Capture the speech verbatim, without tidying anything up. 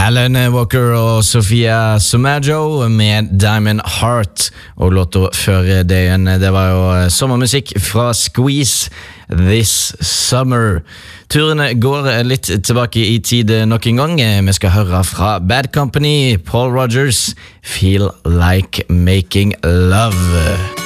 Alan Walker og Sofia Sumaggio med Diamond Heart, og låta før det igjen, det var jo sommermusikk fra Squeeze, This Summer. Turene går litt tilbake i tid nok en gang. Vi skal høre fra Bad Company, Paul Rogers, Feel Like Making Love.